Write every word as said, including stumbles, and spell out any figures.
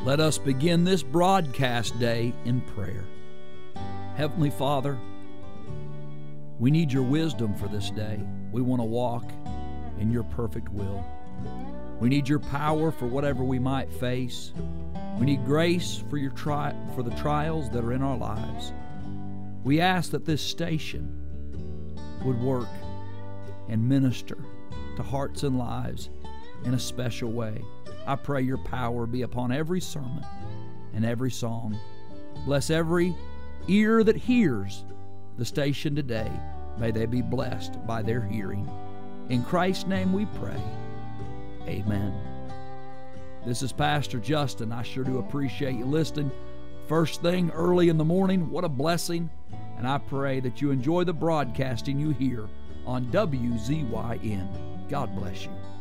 Let us begin this broadcast day in prayer. Heavenly Father, we need your wisdom for this day. We want to walk in your perfect will. We need your power for whatever we might face. We need grace for your tri- for the trials that are in our lives. We ask that this station would work and minister to hearts and lives in a special way. I pray your power be upon every sermon and every song. Bless every ear that hears the station today. May they be blessed by their hearing. In Christ's name we pray. Amen. This is Pastor Justin. I sure do appreciate you listening. First thing early in the morning, what a blessing. And I pray that you enjoy the broadcasting you hear on W Z Y N. God bless you.